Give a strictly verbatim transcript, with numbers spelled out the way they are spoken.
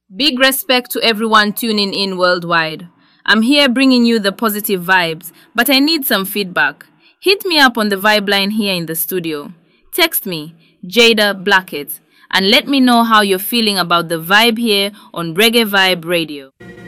Big respect to everyone tuning in worldwide. I'm here bringing you the positive vibes, but I need some feedback. Hit me up on the vibe line here in the studio. Text me, Jada Blackett, and let me know how you're feeling about the vibe here on Reggae Vibe Radio.